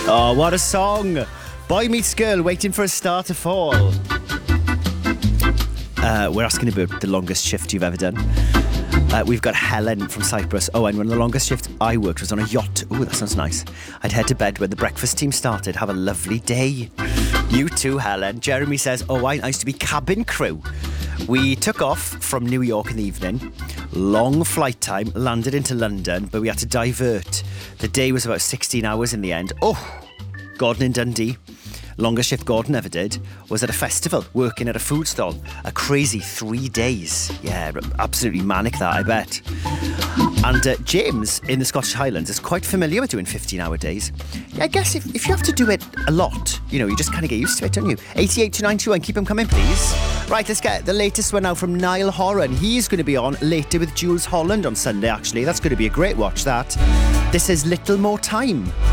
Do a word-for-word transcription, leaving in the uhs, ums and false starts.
Oh, what a song. Boy meets girl, waiting for a star to fall. Uh, we're asking about the longest shift you've ever done. Uh, we've got Helen from Cyprus. Oh, and one of the longest shifts I worked was on a yacht. Oh, that sounds nice. I'd head to bed when the breakfast team started. Have a lovely day. You too, Helen. Jeremy says, oh, I used to be cabin crew. We took off from New York in the evening. Long flight time, landed into London, but we had to divert. The day was about sixteen hours in the end. Oh, Gordon in Dundee. Longest shift Gordon ever did was at a festival, working at a food stall. A crazy three days. Yeah, absolutely manic that, I bet. And uh, James in the Scottish Highlands is quite familiar with doing fifteen-hour days. Yeah, I guess if, if you have to do it a lot, you know, you just kind of get used to it, don't you? eighty-eight to ninety-one, keep them coming, please. Right, let's get the latest one now from Niall Horan. He's going to be on later with Jules Holland on Sunday, actually. That's going to be a great watch, that. This is Little More Time.